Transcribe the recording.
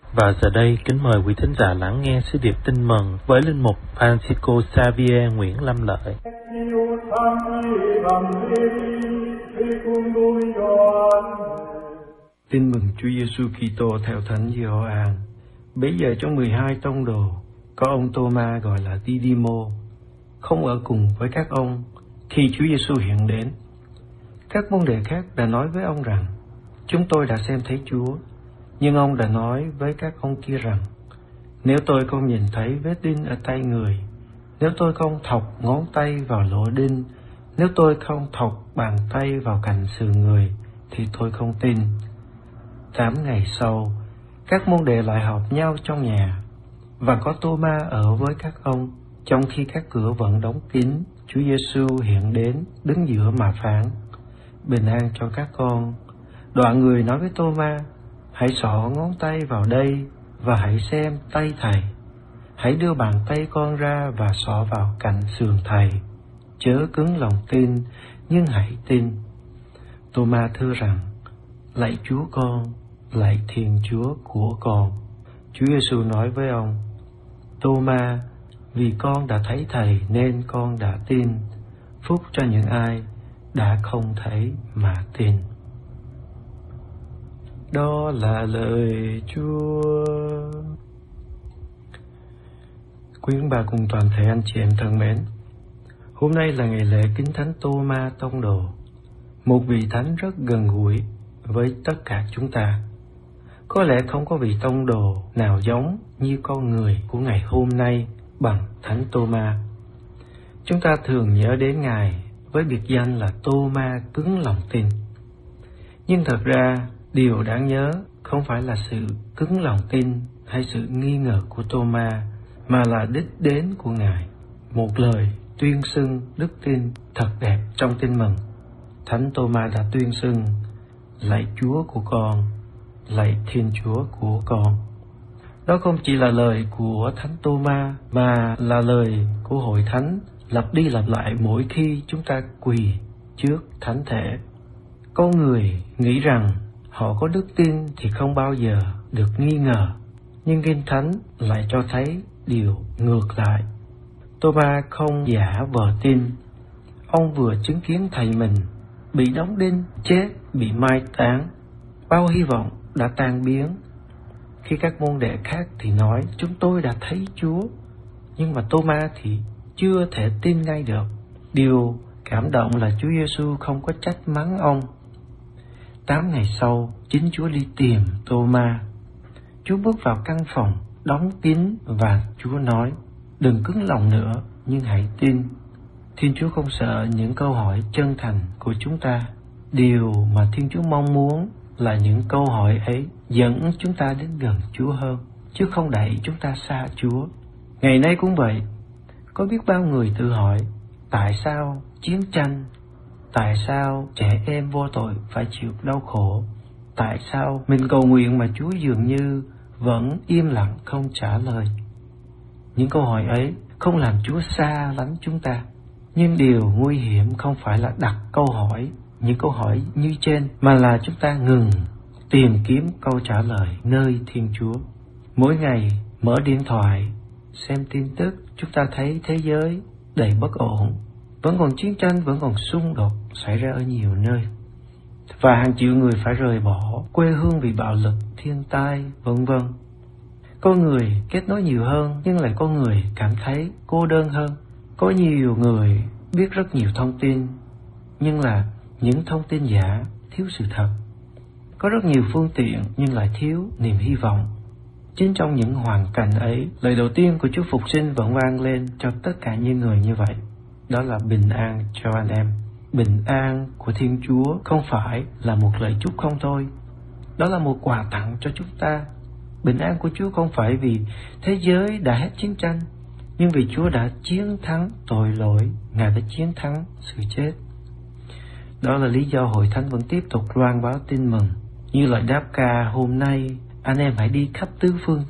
Và giờ đây, kính mời quý thính giả lắng nghe sứ điệp tin mừng với linh mục Francisco Xavier Nguyễn Lâm Lợi. Tin mừng Chúa Giêsu Kitô theo Thánh Gioan. Bấy giờ trong 12 tông đồ, có ông Tô-ma gọi là Đi-đi-mô, không ở cùng với các ông khi Chúa Giêsu hiện đến. Các môn đệ khác đã nói với ông rằng: chúng tôi đã xem thấy Chúa. Nhưng ông đã nói với các ông kia rằng: nếu tôi không nhìn thấy vết đinh ở tay người, nếu tôi không thọc ngón tay vào lỗ đinh, nếu tôi không thọc bàn tay vào cạnh sườn người, thì tôi không tin. 8 ngày sau, các môn đệ lại họp nhau trong nhà, và có Tô-ma ở với các ông. Trong khi các cửa vẫn đóng kín, Chúa Giêsu hiện đến, đứng giữa mà phán: bình an cho các con. Đoạn người nói với Tô-ma: hãy xỏ ngón tay vào đây và hãy xem tay thầy. Hãy đưa bàn tay con ra và xỏ vào cạnh sườn thầy. Chớ cứng lòng tin, nhưng hãy tin. Tô-ma thưa rằng: lạy Chúa con, lạy Thiên Chúa của con. Chúa Giêsu nói với ông: Tô-ma, vì con đã thấy thầy nên con đã tin. Phúc cho những ai đã không thấy mà tin. Đó là lời Chúa. Quý bà cùng toàn thể anh chị em thân mến, hôm nay là ngày lễ kính thánh Tô-ma tông đồ, một vị thánh rất gần gũi với tất cả chúng ta. Có lẽ không có vị tông đồ nào giống như con người của ngày hôm nay bằng thánh Tô-ma. Chúng ta thường nhớ đến Ngài với biệt danh là Tô-ma cứng lòng tin. Nhưng thật ra, điều đáng nhớ không phải là sự cứng lòng tin hay sự nghi ngờ của Tô-ma, mà là đích đến của Ngài. Một lời tuyên xưng đức tin thật đẹp trong tin mừng. Thánh Tô-ma đã tuyên xưng: lạy Chúa của con, lạy Thiên Chúa của con. Đó không chỉ là lời của Thánh Tô-ma, mà là lời của Hội Thánh lặp đi lặp lại mỗi khi chúng ta quỳ trước Thánh thể. Có người nghĩ rằng họ có đức tin thì không bao giờ được nghi ngờ, nhưng Kinh Thánh lại cho thấy điều ngược lại. Tô-ma không giả vờ tin. Ông vừa chứng kiến thầy mình bị đóng đinh, chết, bị mai táng. Bao hy vọng đã tan biến. Khi các môn đệ khác thì nói: chúng tôi đã thấy Chúa. Nhưng mà Tô-ma thì chưa thể tin ngay được. Điều cảm động là Chúa Giêsu không có trách mắng ông. 8 ngày sau, chính Chúa đi tìm Tô-ma. Chúa bước vào căn phòng đóng kín và Chúa nói: đừng cứng lòng nữa, nhưng hãy tin. Thiên Chúa không sợ những câu hỏi chân thành của chúng ta. Điều mà Thiên Chúa mong muốn là những câu hỏi ấy dẫn chúng ta đến gần Chúa hơn, chứ không đẩy chúng ta xa Chúa. Ngày nay cũng vậy. Có biết bao người tự hỏi: tại sao chiến tranh? Tại sao trẻ em vô tội phải chịu đau khổ? Tại sao mình cầu nguyện mà Chúa dường như vẫn im lặng không trả lời? Những câu hỏi ấy không làm Chúa xa lánh chúng ta. Nhưng điều nguy hiểm không phải là đặt câu hỏi, những câu hỏi như trên, mà là chúng ta ngừng tìm kiếm câu trả lời nơi Thiên Chúa. Mỗi ngày mở điện thoại, xem tin tức, chúng ta thấy thế giới đầy bất ổn. Vẫn còn chiến tranh, vẫn còn xung đột xảy ra ở nhiều nơi. Và hàng triệu người phải rời bỏ quê hương vì bạo lực, thiên tai, vân vân. Có người kết nối nhiều hơn, nhưng lại có người cảm thấy cô đơn hơn. Có nhiều người biết rất nhiều thông tin, nhưng là những thông tin giả, thiếu sự thật. Có rất nhiều phương tiện, nhưng lại thiếu niềm hy vọng. Chính trong những hoàn cảnh ấy, lời đầu tiên của Chúa Phục Sinh vẫn vang lên cho tất cả những người như vậy. Đó là bình an cho anh em. Bình an của Thiên Chúa không phải là một lời chúc không thôi. Đó là một quà tặng cho chúng ta. Bình an của Chúa không phải vì thế giới đã hết chiến tranh, nhưng vì Chúa đã chiến thắng tội lỗi, Ngài đã chiến thắng sự chết. Đó là lý do Hội Thánh vẫn tiếp tục loan báo tin mừng. Như lời đáp ca hôm nay: anh em hãy đi khắp tứ phương